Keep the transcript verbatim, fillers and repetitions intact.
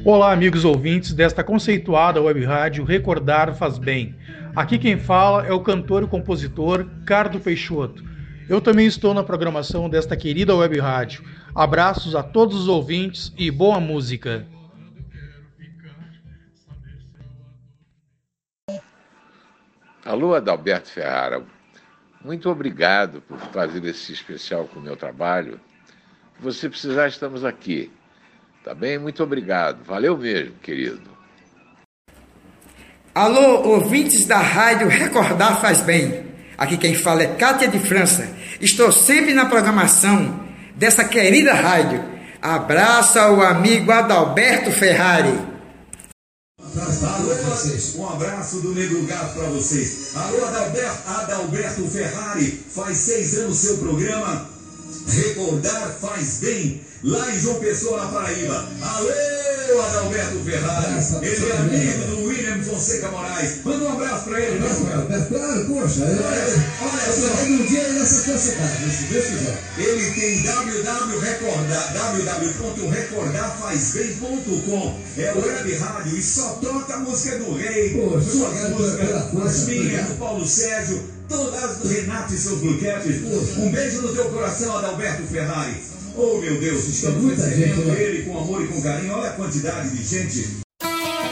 Olá, amigos ouvintes desta conceituada web rádio Recordar Faz Bem. Aqui quem fala é o cantor e compositor Cardo Peixoto. Eu também estou na programação desta querida web rádio. Abraços a todos os ouvintes e boa música. Alô, Adalberto Ferrara. Muito obrigado por fazer esse especial com o meu trabalho. Se você precisar, estamos aqui. Tá bem? Muito obrigado. Valeu mesmo, querido. Alô, ouvintes da rádio Recordar Faz Bem. Aqui quem fala é Cátia de França. Estou sempre na programação dessa querida rádio. Abraço ao amigo Adalberto Ferrari. Alô, um abraço do Negro Gato para vocês. Alô, Adalberto, Adalberto Ferrari. Faz seis anos seu programa Recordar Faz Bem, lá em João Pessoa, na Paraíba. Alô, Adalberto Ferrari. Ele é amigo do William Fonseca Moraes. Manda um abraço para ele, mesmo, cara. Claro, poxa. Olha só, um dia aí nessa tua cidade, se Deus quiser. Ele tem w w w ponto recordar faz bem ponto com. É web rádio e só toca a música do Rei. Poxa, suas músicas, as minhas, do Paulo Sérgio, todas as do Renato e seus bloquetes. Um beijo no teu coração, Adalberto Ferrari. Oh, meu Deus, estamos recebendo ele com amor e com carinho. Olha a quantidade de gente